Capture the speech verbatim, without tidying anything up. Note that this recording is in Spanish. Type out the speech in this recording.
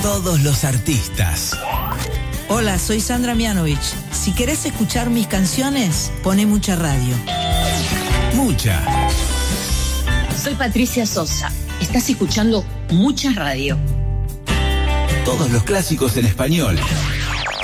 Todos los artistas. Hola, soy Sandra Mianovich. Si querés escuchar mis canciones, poné Mucha Radio. Mucha. Soy Patricia Sosa. Estás escuchando Mucha Radio. Todos los clásicos en español.